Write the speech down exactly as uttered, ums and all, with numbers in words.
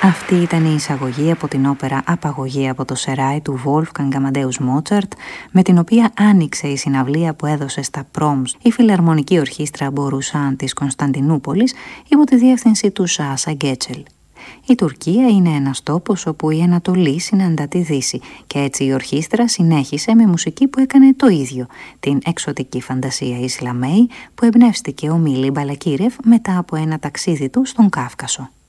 Αυτή ήταν η εισαγωγή από την όπερα «Απαγωγή» από το Σεράι του Wolfgang Amadeus Mozart, με την οποία άνοιξε η συναυλία που έδωσε στα Proms η Φιλαρμονική Ορχήστρα Μπορουσάν της Κωνσταντινούπολης υπό τη διεύθυνση του Σάσα Γκέτσελ. Η Τουρκία είναι ένας τόπος όπου η Ανατολή συναντά τη Δύση και έτσι η ορχήστρα συνέχισε με μουσική που έκανε το ίδιο, την εξωτική φαντασία Ισλαμέη που εμπνεύστηκε ο Μίλι Μπαλακίρεφ μετά από ένα ταξίδι του στον Κάφκασο.